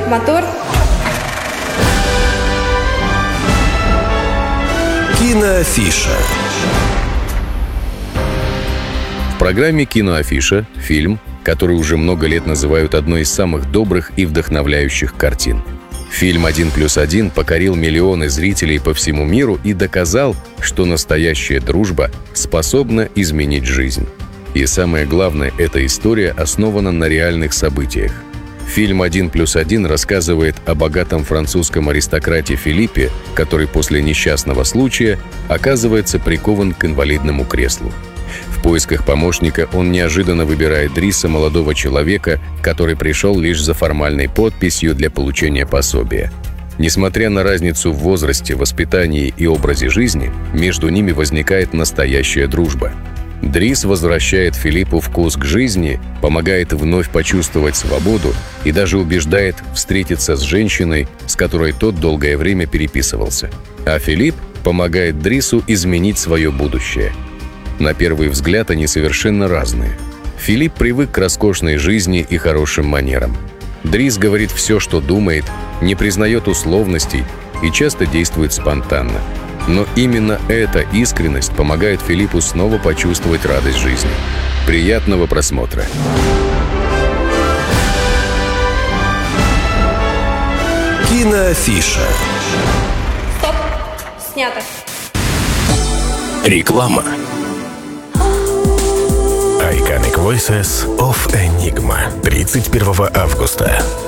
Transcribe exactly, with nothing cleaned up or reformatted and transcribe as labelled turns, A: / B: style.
A: мотор.
B: Киноафиша.
C: В программе «Киноафиша» фильм, который уже много лет называют одной из самых добрых и вдохновляющих картин. Фильм «Один плюс один» покорил миллионы зрителей по всему миру и доказал, что настоящая дружба способна изменить жизнь. И самое главное, эта история основана на реальных событиях. Фильм «Один плюс один» рассказывает о богатом французском аристократе Филиппе, который после несчастного случая оказывается прикован к инвалидному креслу. В поисках помощника он неожиданно выбирает Дриса, молодого человека, который пришел лишь за формальной подписью для получения пособия. Несмотря на разницу в возрасте, воспитании и образе жизни, между ними возникает настоящая дружба. Дрис возвращает Филиппу вкус к жизни, помогает вновь почувствовать свободу и даже убеждает встретиться с женщиной, с которой тот долгое время переписывался. А Филипп помогает Дрису изменить свое будущее. На первый взгляд они совершенно разные. Филипп привык к роскошной жизни и хорошим манерам. Дрис говорит все, что думает, не признает условностей и часто действует спонтанно. Но именно эта искренность помогает Филиппу снова почувствовать радость жизни. Приятного просмотра!
B: Киноафиша.
A: Стоп. Снято.
B: Реклама.
D: Iconic Voices of Enigma. тридцать первого августа.